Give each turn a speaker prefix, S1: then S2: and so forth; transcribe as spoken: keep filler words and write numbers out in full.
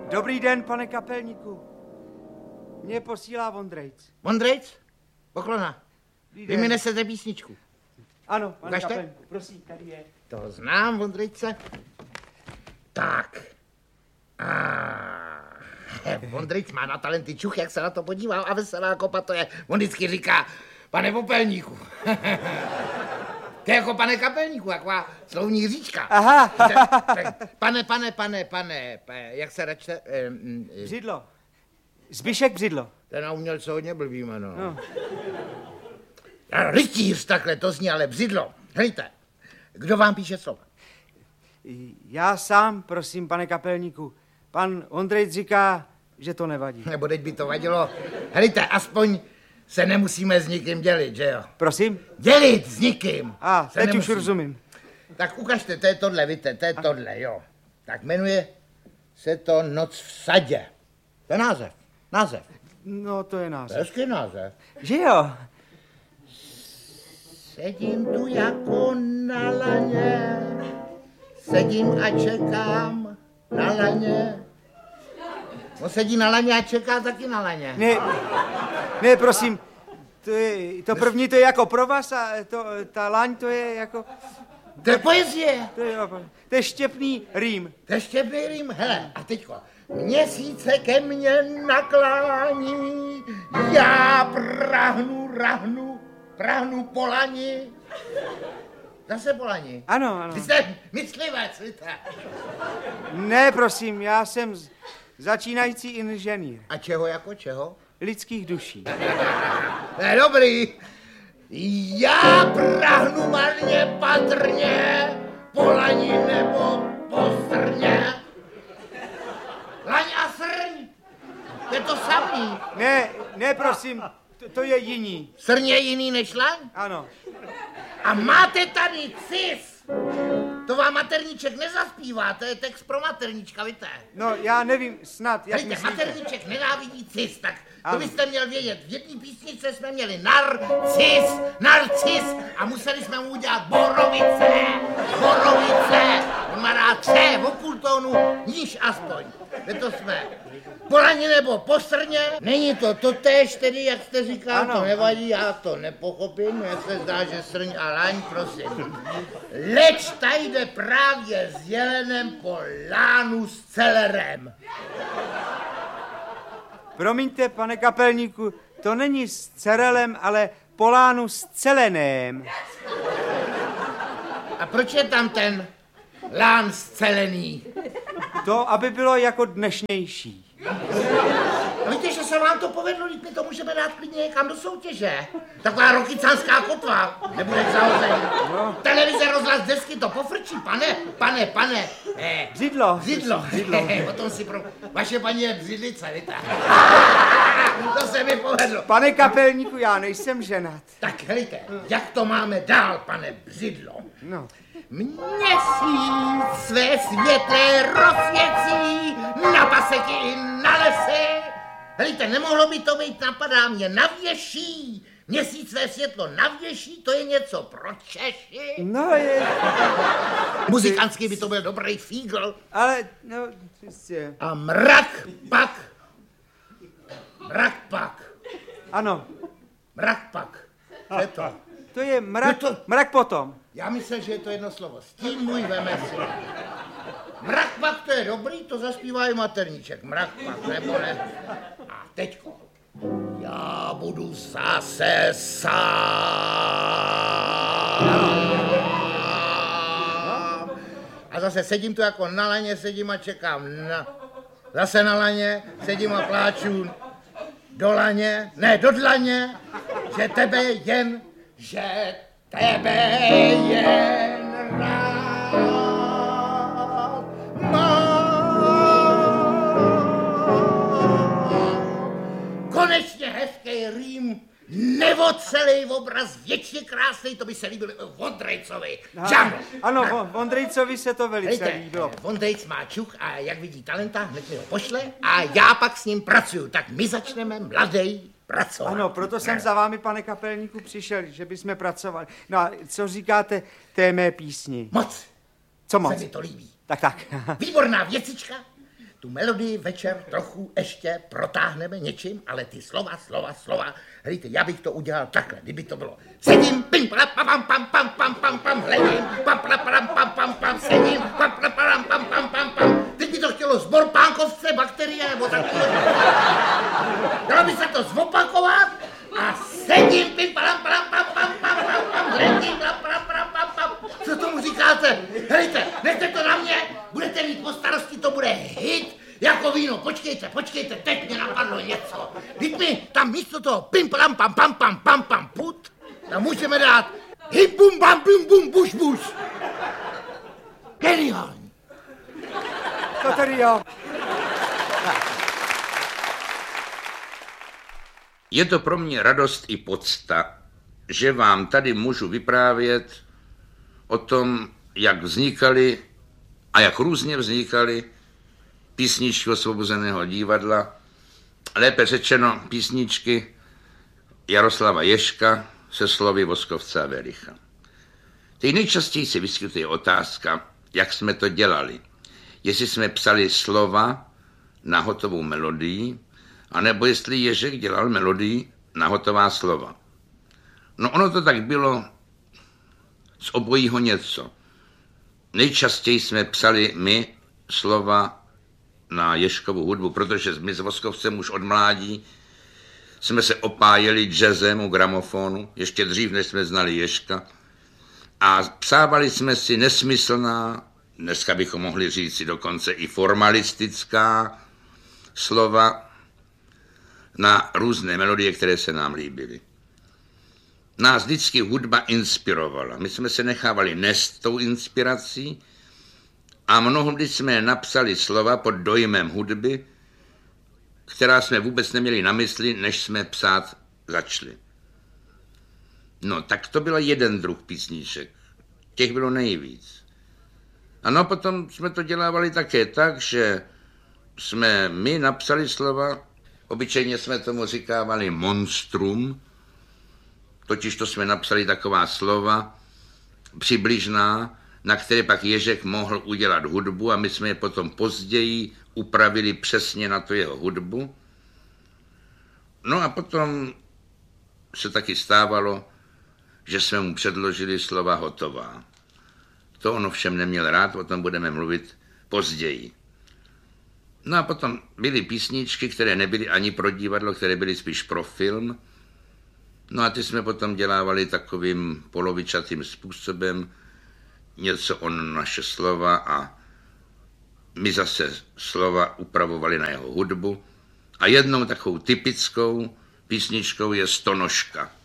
S1: Dobrý den, pane kapelníku. Mě posílá Vondrejc.
S2: Vondrejc? Poklona. Vy mi nesete písničku.
S1: Ano, pane
S2: Ukažte?
S1: kapelníku, prosím, tady je.
S2: To znám, Vondrejce. Tak. A... Vondrejc má na talenty čuch, jak se na to podíval a veselá kopa to je. On vždycky říká, pane popelníku. To je jako pane kapelníku, taková slovní říčka.
S1: Aha.
S2: Pane, pane, pane, pane, jak se račte?
S1: Břidlo. Zbyšek Břidlo.
S2: Ten na umělce hodně blbý jméno.
S1: No.
S2: Rytíř takhle, to zní, ale Břidlo. Hejte, kdo vám píše slova?
S1: Já sám, prosím, pane kapelníku. Pan Ondrejc říká, že to nevadí.
S2: Nebo teď by to vadilo. Hejte, aspoň se nemusíme s nikým dělit, že jo?
S1: Prosím?
S2: Dělit s nikým.
S1: A,
S2: se
S1: teď
S2: nemusí.
S1: už rozumím.
S2: Tak ukažte, to je tohle, víte, to je A. tohle, jo. Tak jmenuje se to Noc v sadě. To je název, název.
S1: No, to je název.
S2: Hezký název.
S1: Že jo?
S2: Sedím tu jako na laně, sedím a čekám na laně. No sedí na laně a čeká taky na laně.
S1: Ne, ne, prosím, to, je, to první to je jako pro vás a to, ta laň to je jako...
S2: To je poezie.
S1: To je, to je štěpný rým.
S2: To je štěpný rým, hele, a teďko. Měsíce ke mně naklání, já prahnu, rahnu, prahnu po lani. Zase po lani.
S1: Ano, ano.
S2: Ty jste myslivec, víte.
S1: Ne, prosím, já jsem z, začínající inženýr.
S2: A čeho jako čeho?
S1: Lidských duší.
S2: To je dobrý. Já prahnu marně patrně, po lani nebo po srně. Laň a srň, to je to samý.
S1: Ne, ne, prosím, to, to je jiný.
S2: Srň je jiný než laň?
S1: Ano.
S2: A máte tady cis. To vám materníček nezaspívá, to je text pro materníčka, víte?
S1: No, já nevím, snad, jak
S2: Hejte,
S1: myslíte.
S2: materníček nenávidí cis, tak to
S1: Ano.
S2: byste měl vědět. V jedné písničce jsme měli narcis, narcis a museli jsme mu udělat borovice, borovice. On má rád če, o půl tónu, níž aspoň. Je to jsme. Po lani nebo po srně? Není to totéž, tedy, jak jste říkal,
S1: Ano.
S2: to nevadí, já to nepochopím, mně se zdá, že srň a laň, prosím. Leč tady jde právě s jelenem po lánu s celerem.
S1: Promiňte, pane kapelníku, to není s cerelem, ale polánu s celenem.
S2: A proč je tam ten lán scelený?
S1: To, aby bylo jako dnešnější.
S2: A víte, že se vám to povedlo, když my to můžeme dát klidně někam do soutěže. Taková rokycanská kotva, nebude zahozený.
S1: No.
S2: Televize, rozhlas, desky to pofrčí, pane, pane, pane. Eh,
S1: Břidlo.
S2: Břidlo.
S1: Břidlo.
S2: Potom si pro... Vaše paní je břidlice, víte. To se mi povedlo.
S1: Pane kapelníku, já nejsem ženat.
S2: Tak hejte, jak to máme dál, pane Břidlo?
S1: No.
S2: Měsíc své světlé rozsvěcí na paseky i na lesy. Helejte, nemohlo by to být, napadá mě, navěší. Měsíc své světlo navěší, to je něco pro Češi.
S1: No je,
S2: Muzikantský by to byl dobrý fígl.
S1: ale, no, jistě.
S2: A mrak pak. Mrak pak.
S1: Ano,
S2: Mrak pak. Co je to?
S1: to je mrak,
S2: No to-
S1: mrak potom.
S2: Já myslím, že je to jedno slovo. Stín můj veme si. Mrak pak, to je dobrý, to zaspívá i materníček. Mrak pak, nebo ne? A teďko. Já budu zase sám. A zase sedím tu jako na laně, sedím a čekám na... Zase na laně, sedím a pláču do laně, ne, do dlaně, že tebe jen, že tebe jen rád mám. Konečně hezký rým, nebo celý obraz, věčně krásný, to by se líbil Vondrejcovi. Žáno.
S1: Ano, Vo- Vondrejcovi se to velice
S2: Hejte,
S1: líbilo.
S2: Vondrejc má čuch a jak vidí talenta, hned mi ho pošle a já pak s ním pracuju. Tak my začneme mladej pracovat.
S1: Ano, proto jsem za vámi, pane kapelníku, přišel, že bychom pracovali. No a co říkáte té mé písni?
S2: Moc.
S1: Co
S2: Se
S1: moc?
S2: mi to líbí.
S1: Tak, tak.
S2: Výborná věcička, Tu melodii večer trochu ještě protáhneme něčím, ale ty slova, slova, slova, hlejte, já bych to udělal takhle, kdyby to bylo. Sedím, pim, pam, pam, pam, pam, pam, pam, pam, hledím, pam, pam, pam, pam, pam, pam, sedím, pam, pam, pam, pam, pam, pam, pam. Teď by to chtělo zbor pánkovce, bakterie, nebo takový. Dalo by se to zopakovat a sedím, pim, pam, pam, pam, pam, pam, pam, pam, hledím, pam, pam, pam, pam, pam. Co tomu říkáte? Helejte, nechte to na mě, budete mít po starosti, to bude hit jako víno. Počkejte, počkejte, teď mě napadlo něco. Vždyť mi tam místo toho pim pam pam pam pam pam pam put, tam můžeme dát hip bum bam bum bum buš buš. Geniální.
S1: To tady jo.
S3: Je to pro mě radost i podsta, že vám tady můžu vyprávět o tom, jak vznikaly a jak různě vznikaly písničky Osvobozeného divadla, lépe řečeno písničky Jaroslava Ježka se slovy Voskovce a Wericha. Teď nejčastěji se vyskytuje otázka, jak jsme to dělali. Jestli jsme psali slova na hotovou melodii, anebo jestli Ježek dělal melodii na hotová slova. No ono to tak bylo z obojího něco. Nejčastěji jsme psali my slova na Ježkovu hudbu, protože my s Voskovcem už od mládí jsme se opájeli jazzem u gramofonu, ještě dřív, než jsme znali Ježka. A psávali jsme si nesmyslná, dneska bychom mohli říct si dokonce i formalistická slova na různé melodie, které se nám líbily. Nás vždycky hudba inspirovala. My jsme se nechávali nést tou inspirací a mnohdy jsme napsali slova pod dojmem hudby, která jsme vůbec neměli na mysli, než jsme psát začali. No, tak to byl jeden druh písniček. Těch bylo nejvíc. Ano, potom jsme to dělávali také tak, že jsme my napsali slova, obyčejně jsme tomu říkávali monstrum, totiž to jsme napsali taková slova přibližná, na které pak Ježek mohl udělat hudbu a my jsme je potom později upravili přesně na tu jeho hudbu. No a potom se taky stávalo, že jsme mu předložili slova hotová. To on ovšem neměl rád, o tom budeme mluvit později. No a potom byly písničky, které nebyly ani pro divadlo, které byly spíš pro film. No a ty jsme potom dělávali takovým polovičatým způsobem, něco on naše slova a my zase slova upravovali na jeho hudbu. A jednou takovou typickou písničkou je Stonožka.